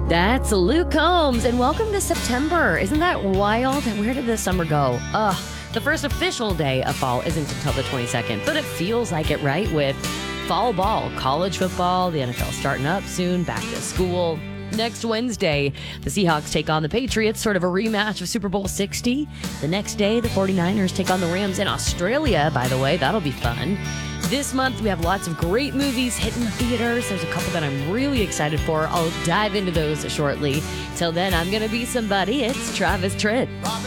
That's Luke Combs, and welcome to September. Isn't that wild? Where did the summer go? The first official day of fall isn't until the 22nd, but it feels like it, right? With fall ball, college football, the NFL starting up soon, back to school. Next Wednesday, the Seahawks take on the Patriots, sort of a rematch of Super Bowl 60. The next day, the 49ers take on the Rams in Australia, by the way. That'll be fun. This month, we have lots of great movies hitting theaters. There's a couple that I'm really excited for. I'll dive into those shortly. Till then, I'm going to be somebody. It's Travis Tritt.